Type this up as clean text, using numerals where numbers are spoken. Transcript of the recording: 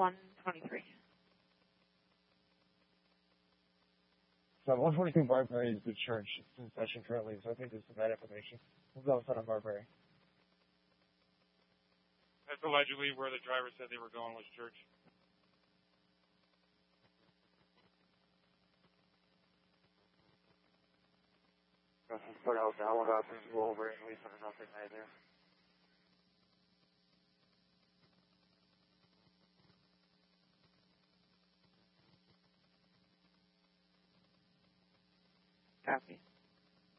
123. So 142 Barberry is the church. It's in session currently, so I think there's some bad information. We'll go outside on Barberry. That's allegedly where the driver said they were going, was church. Put out now, we'll have to go over and leave for nothing right there. Copy.